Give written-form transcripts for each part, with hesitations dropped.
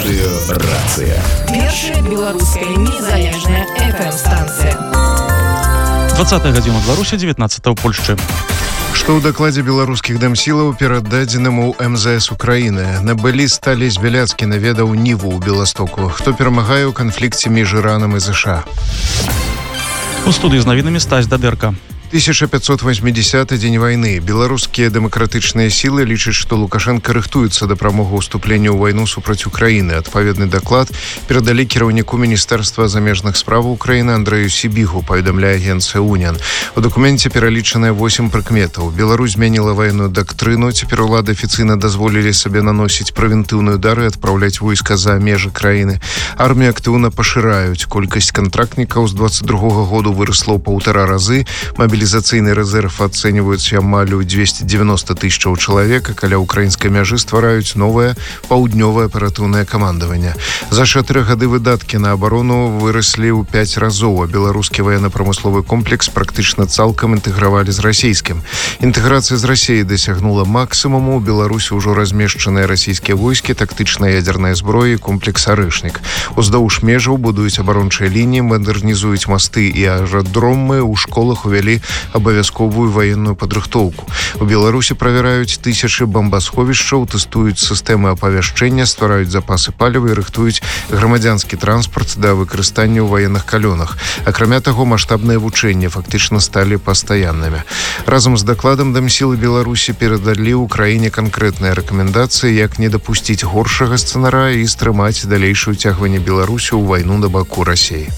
Радыёрацыя. Першая беларуская незалежная FM-станцыя. 20 гадзіна Беларусі, 19 ў Польшчы. Што ў дакладзе беларускіх дамсілаў перададзеным у МЗС Украіны. Набыліст Алесь Бяляцкі наведаў Ніву ў Беластоку. Хто перамагае ў канфлікце між Іранам і ЗША? У студыі з навінамі Стась Дадэрка. 1580 дзень вайны. Беларускія дэмакратычныя сілы лічаць, што Лукашенко рыхтуецца да прамога ўступлення ў вайну супраць Украіны. Адпаведны даклад перадалі кіраўніку Міністэрства замежных справаў Украіны Андрэю Сібігу, паведамляе агенцыя УНИАН. У дакуменце пералічаныя 8 прыкметаў. Беларусь змяніла ваенную дактрыну, цяпер улады афіцыйна дазволілі сабе наносіць прэвентыўныя удары, адпраўляць войска за межы краіны. Армію актыўна пашыраюць. Колькасць кантрактнікаў з 22 году вырасла ў 1,5 разы. Мобілізацыйны рэзерв ацэньваюцца амаль у 290 тысячаў чалавек, а каля украінскай мяжы ствараюць новае паўднёвае аператыўнае камандаванне. За 4 гады выдаткі на абарону выраслі ў 5 разоў, а беларускі военно-прамысловы комплекс практычна цалкам інтэгравалі з расійскім. Інтэграцыя з Расіяй дасягнула максімуму. У Беларусі ўжо размешчаныя расійскія войскі, тактычная ядзерная зброя і комплекс «Арэшнік». Уздоўж межаў будуюць абарончыя лініі, мадэрнізуюць масты і аэрадромы, у школах увялі абавязковую военную падрыхтоўку. У Беларусі правяраюць тысячы бомбасховішчаў, тэстуюць сістэмы апавяшчэння, ствараюць запасы паліва і рыхтуюць грамадзянскі транспарт да выкарыстання ў ваенных калёнах. Акрамя таго, маштабныя вучэнні фактычна сталі пастаяннымі. Разам з дакладам дамсілы Беларусі перадалі ўкраіне канкрэтныя рэкамендацыі, як не дапусціць горшага сцэнарая і стрымаць далейшае ўцягванне Беларусі ў вайну на баку Расіі.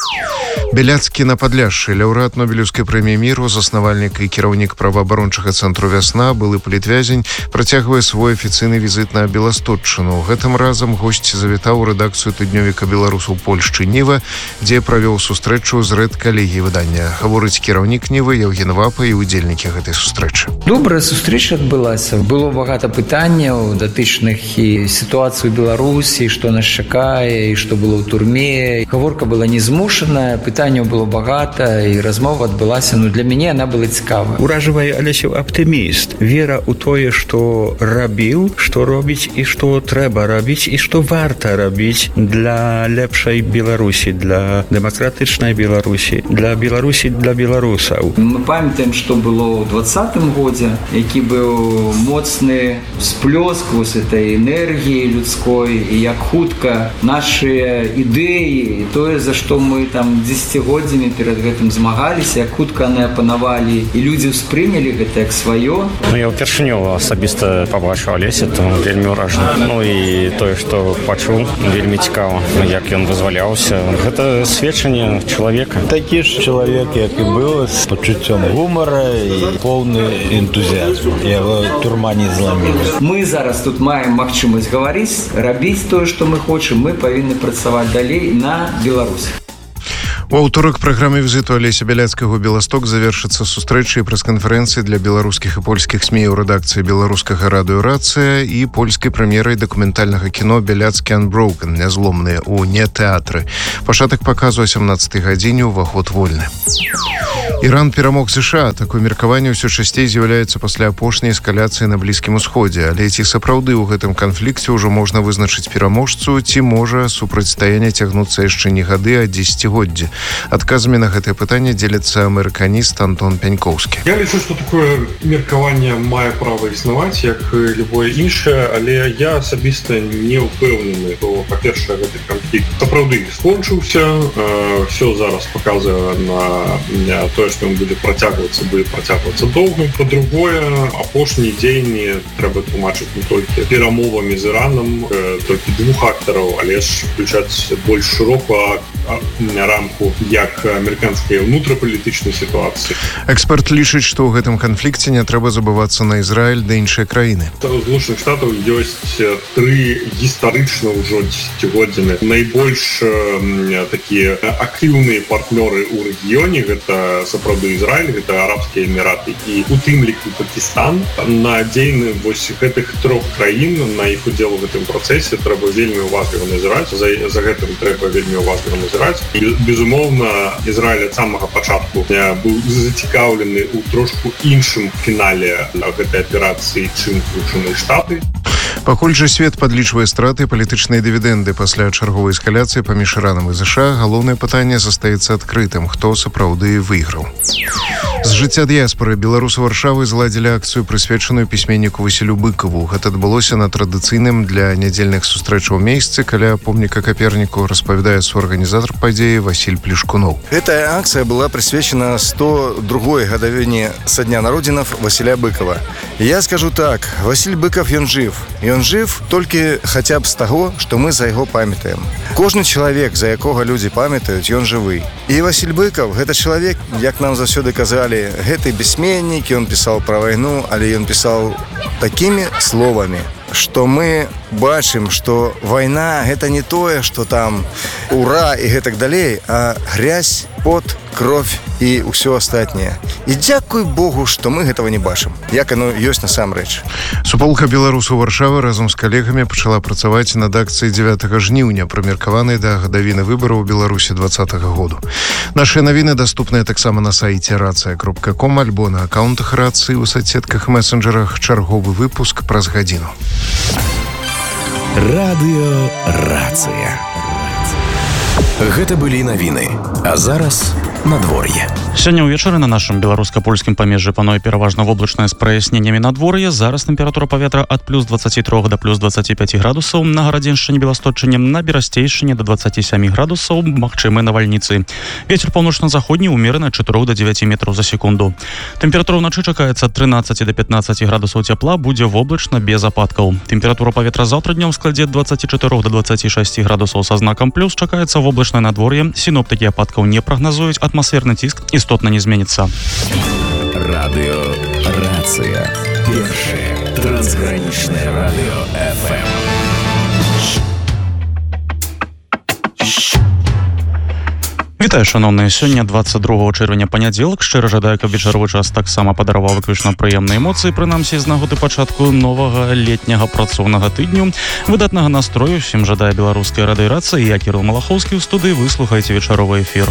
Бяляцкі на Падляшшы, лаўрэат Нобелеўскай прэміі міру, заснавальнік і кіраўнік праваабарончага цэнтру «Вясна», былы палітвязень, працягвае свой афіцыйны візіт на Беластотчыну. Гэтым разам госць завітаў у рэдакцыю тыднёвіка беларусаў Польшчы «Ніва», дзе правёў сустрэчу з рэдкалегіяй выдання. Гаворыць кіраўнік «Нівы» Яўген Вапа і ўдзельнікі гэтай сустрэчы. Добрая сустрэча адбылася. Было багата пытанняў датычных і сітуацыі ў Беларусі, што нас чакае, і што было ў турме. Гаворка была незмушаная, пытанняў было багата, і размова адбылася, для мяне яна была цікавая. Уражвае Алесю аптыміст. Вера ў тое, што рабіў, што робіць і што трэба рабіць, і што варта рабіць для лепшай Беларусі, для дэмакратычнай Беларусі, для Беларусі, для беларусаў. Мы памятаем, што было ў 20-м годзе, які быў моцны всплёск вось этой энергіі людской, і як хутка нашыя ідэі, і тое, за што мы там дзесяцігоддзямі перад гэтым змагаліся, як хутка яны апанавалі, і людзі ўспрынялі гэта як сваё. Я ўпершыню асабіста пабачыў Алеся, то вельмі ўражаны. І тое, што пачуў, вельмі цікава, як ён вызваляўся. Гэта сведчанне чалавека. Такі ж чалавек, як і быў, з пачуццём гумара і поўны энтузіазм. Яго турма не зламіла. Мы зараз тут маем магчымасць гаварыць, рабіць тое, што мы хочам. Мы павінны працаваць далей на Беларусь. У аўторак праграмы візіту Алеся Бяляцкага ў Беласток завершыцца сустрэча і прэс-канферэнцыі для беларускіх і польскіх СМІ ў рэдакцыі беларускага радыёрацыя і польскай прэм'ерай дакументальнага кіно «Бяляцкі Unbroken» «Нязломныя» у нетэатры. Пачатак паказу о 17 гадзіне, уваход вольны. Іран перамог ЗША. Такое меркаванне ўсё часцей з'яўляецца пасля апошняй эскаляцыі на Блізкім Усходзе. Але ці сапраўды ў гэтым канфлікце ўжо можна вызначыць пераможцу, ці можа супрацьстаянне цягнуцца яшчэ не гады, а дзесяцігоддзі? Адказамі на гэтае пытанне дзеліцца амерыканіст Антон Пянькоўскі. Я лічу, што такое меркаванне мае права існаваць, як любое іншае, але я асабіста не ўпэўнены, што, па-першае, гэты канфлікт сапраўды скончыўся. Все зараз паказвае на тое, што ён будзе працягвацца доўга. Па-другое, апошні дзень трэба тлумачыць не толькі перамовамі з Іранам, толькі двух актараў, але ж включаць больш шырокую рамку як амерыканскай унутрапалітычнай сітуацыі. Эксперт лічыць, што ў гэтым канфлікце не трэба забывацца на Ізраіль да іншыя краіны. У Злучаных Штатаў ёсць 3 гістарычна ўжо дзесяцігоддзямі найбольш такія актыўныя партнёры ў рэгіёне. Гэта сапраўды Ізраіль, гэта Арабскія Эміраты і у тым ліку Пакістан. На дзейны вось гэтых 3 краін, на іх удзел у гэтым працэсе трэба вельмі уважліва назіраць. За гэтым трэба вельмі уважліва назіраць. І, безумоўна, Ізраіль ад самага пачатку быў зацікаўлены ў трошку іншым фінале гэтай аперацыі, чым Злучаныя Штаты. Пакуль жа свет падлічвае страты палітычныя дывідэнды пасля чарговай эскаляцыі паміж Іранам і ЗША, галоўнае пытанне застаецца адкрытым, хто сапраўды выйграў. З жыцця дыяспоры беларусы Варшавы зладзілі акцыю, прысвечаную пісьменніку Васілю Быкаву. Гэта адбылося на традыцыйным для нядзельных сустрэчаў месцы каля помніка Каперніку, распавядае суарганізатар падзеі Васіль Плешкунов. Гэтая акцыя была прысвечана 102-й гадавіне са дня народзінаў Васіля Быкава. Я скажу так, Васіль Быков, ён жив. Ён жив толькі хаця б з таго, што мы за яго памятаем. Кожны чалавек, за якога людзі памятаюць, ён жывы. І Васіль Быков, гэта чалавек, як нам заўсёды казалі, гэты пісьменнік, ён пісаў пра вайну, але ён пісаў такімі словамі, што мы бачым, што вайна гэта не тое, што там ура і гэтак далей, а грязь, пот, кровь і ўсё астатняе. І дзякуй Богу, што мы гэтага не бачым, як оно ёсць насамрэч. Суполка беларусаў Варшавы разам з калегамі пачала працаваць над акцыяй 9 жніўня, прымеркаванай да гадавіны выбараў у Беларусі 2020 году. Нашыя навіны даступныя таксама на сайце racja.com альбо на акаунтах Рацыі ў соцсетках і месенджерах. Чарговы выпуск праз гадзіну. Радыё Рацыя. Гэта былі навіны. А зараз надвор'е. Сёння ўвечары на нашым беларуска-польскім памежжы пануе пераважна воблачнае з праясненнямі надвор'е. Зараз тэмпература паветра ад плюс 23 да плюс 25 градусаў, на Гарадзеншчыне, Беласточчыне, на Берасцейшчыне до 27 градусаў, магчымыя навальніцы. Вецер паўночна-заходні ўмераны ад 4 до 9 метраў за секунду. Тэмпература ўначы чакаецца ад 13 до 15 градусаў цяпла, будзе воблачна без ападкаў. Тэмпература паветра заўтра днём складзе ад 24 до 26 градусаў са знакам плюс, чакаецца воблачнае надвор'е. Сіноптыкі ападкаў не прагназуюць, атмасферны ціск істотна не зменіцца. Радыё Рацыя. Першае трансгранічнае радыё FM. Вітаю, шановныя. Сёння 22 чэрвеня панядзелак. Шчыра жадаю, каб вечаровы час таксама падараваў выключна прыемныя эмоцыі, прынамсі з нагоды пачатку новага летняга працоўнага тыдню. Выдатнага настрою усім жадае беларуская радыёрацыя. Я Кірыл Малахоўскі ў студыі. Вы слухаеце вечаровы эфір.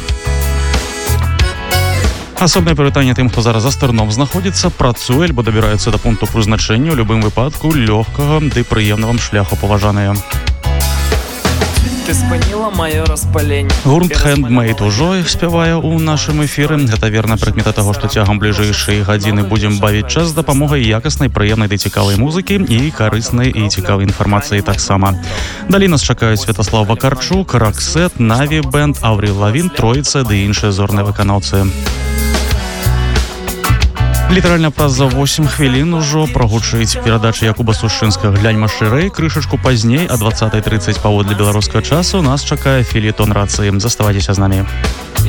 Асобнае прывітанне тым, хто зараз за стырном знаходзіцца, працуе альбо дабіраецца да пункту прызначэння. У любым выпадку лёгкага ды прыемнага вам шляху, паважаныя. Ты спыніла маё распаленне. Гурт Handmade ужо спявае ў нашым эфіры. Гэта верная прыкмета таго, што цягам бліжэйшай гадзіны будзем бавіць час з дапамогай якаснай, прыемнай ды цікавай музыкі і карыснай і цікавай інфармацыі таксама. Далей нас чакаюць Святаслав Вакарчук, Раксет, Наві Бэнд, Аврил Лавін, Троіца ды іншыя зорныя выканаўцы. Літаральна праз за 8 хвілін ужо прагучыць перадача Якуба Сушынскага «Гляньма шырэй». Крышачку пазней, а 20:30 паводле беларускага часу, нас чакае фельетон Рацыі. Заставайцеся з намі.